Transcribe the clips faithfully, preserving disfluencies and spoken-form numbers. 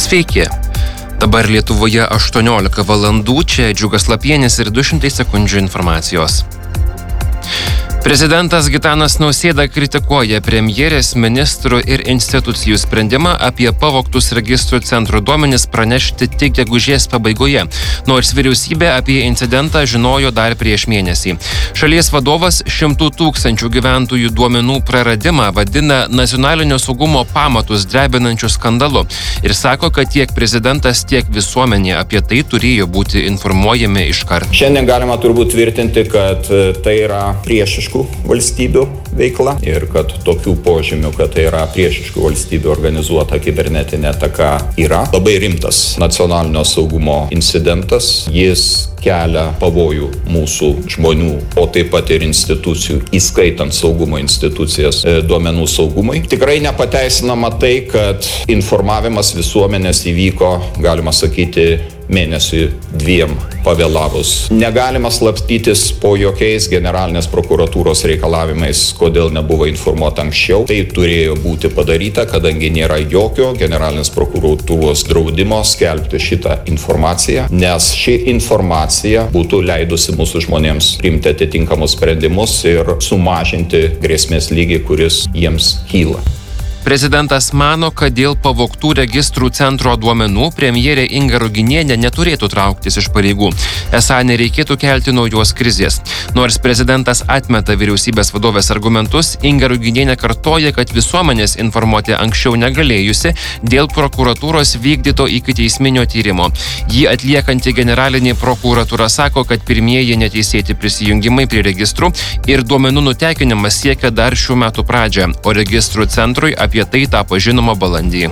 Sveiki. Dabar Lietuvoje aštuoniolika valandų, čia Džiugas Lapienis ir du šimtai sekundžių informacijos. Prezidentas Gitanas Nausėda kritikuoja premjerės, ministrų ir institucijų sprendimą apie pavogtus registrų centro duomenis pranešti tik gegužės pabaigoje, nors vyriausybė apie incidentą žinojo dar prieš mėnesį. Šalies vadovas šimtų tūkstančių gyventojų duomenų praradimą vadina nacionalinio saugumo pamatus drebinančiu skandalu ir sako, kad tiek prezidentas, tiek visuomenė apie tai turėjo būti informuojami iškart. Šiandien galima turbūt tvirtinti, kad tai yra priešiškų valstybių veikla ir kad tokių požymių, kad tai yra priešiškų valstybių organizuota kibernetinė ataka, yra labai rimtas nacionalinio saugumo incidentas. Jis kelia pavojų mūsų žmonių, o taip pat ir institucijų, įskaitant saugumo institucijas, duomenų saugumui. Tikrai nepateisinama tai, kad informavimas visuomenės įvyko, galima sakyti, mėnesį dviem pavėlavus. Negalima slapstytis po jokiais generalinės prokuratūros reikalavimais, kodėl nebuvo informuota anksčiau. Tai turėjo būti padaryta, kadangi nėra jokio generalinės prokuratūros draudimo skelbti šitą informaciją, nes ši informacija būtų leidusi mūsų žmonėms priimti atitinkamus sprendimus ir sumažinti grėsmės lygį, kuris jiems kyla. Prezidentas mano, kad dėl pavogtų registrų centro duomenų premjerė Inga Ruginienė neturėtų trauktis iš pareigų. Esą nereikėtų kelti naujos krizės. Nors prezidentas atmeta vyriausybės vadovės argumentus, Inga Ruginienė kartoja, kad visuomenės informuoti anksčiau negalėjusi dėl prokuratūros vykdyto ikiteisminio tyrimo. Jį atliekanti generalinė prokuratūra sako, kad pirmieji neteisėti prisijungimai prie registrų ir duomenų nutekinimas siekia dar šių metų pradžią, o registrų centrui apie tai tapo žinoma balandį.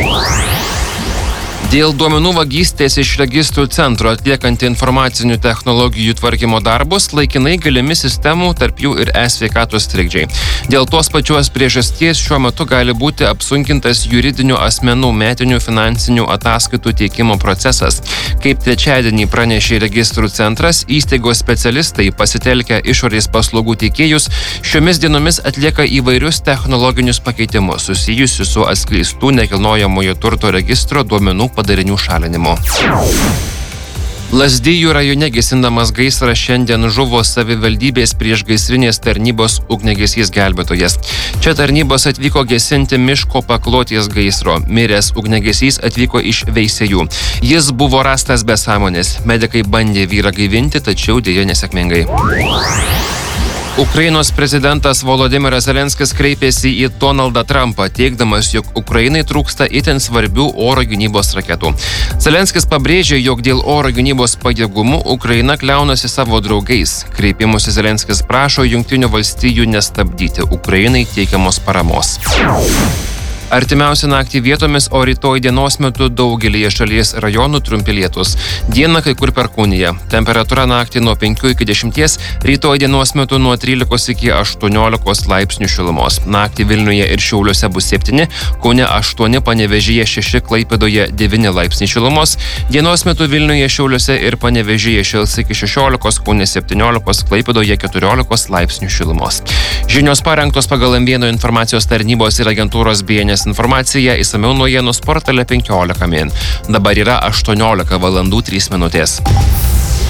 Dėl duomenų vagystės iš registrų centro atliekant informacinių technologijų tvarkymo darbus laikinai galimi sistemų, tarp jų ir e-sveikatos trikdžiai. Dėl tos pačios priežasties šiuo metu gali būti apsunkintas juridinių asmenų metinių finansinių ataskaitų teikimo procesas. Kaip trečiadienį pranešė registrų centras, įstaigos specialistai pasitelkę išorės paslaugų teikėjus šiomis dienomis atlieka įvairius technologinius pakeitimus susijusius su atskleistų nekilnojamojo turto registro duomenų padarinių šalinimu. Lazdijų rajone gesindamas gaisrą šiandien žuvo savivaldybės priešgaisrinės tarnybos ugniagesys gelbėtojas. Čia tarnybos atvyko gesinti miško paklotės gaisro. Miręs ugniagesys atvyko iš Veisiejų. Jis buvo rastas be sąmonės. Medikai bandė vyrą gaivinti, tačiau dėja nesėkmingai. Ukrainos prezidentas Volodymyras Zelenskis kreipėsi į Donaldą Trumpą, teigdamas, jog Ukrainai trūksta itin svarbių oro gynybos raketų. Zelenskis pabrėžė, jog dėl oro gynybos pajėgumų Ukraina kliaunasi savo draugais. Kreipimusi Zelenskis prašo Jungtinių valstijų nestabdyti Ukrainai teikiamos paramos. Artimiausią naktį vietomis, o rytoj dienos metu daugelyje šalies rajonų trumpi lietūs. Dieną kai kur perkūnija. Temperatūra naktį nuo penkių iki dešimties, rytoj dienos metu nuo trylikos iki aštuoniolikos laipsnių šilumos. Naktį Vilniuje ir Šiauliuose bus septyni, Kaune aštuoni, Panevėžyje šeši, Klaipėdoje devyni laipsniai šilumos. Dienos metu Vilniuje, Šiauliuose ir Panevėžyje šils iki šešiolikos, Kaune septyniolikos, Klaipėdoje keturiolikos laipsnių šilumos. Žinios parengtos pagal M vienas informacijos tarnybos ir agentūros B N S informacija, išsamiau naujienų portale penkiolika min. Dabar yra aštuoniolika valandų trys minutės.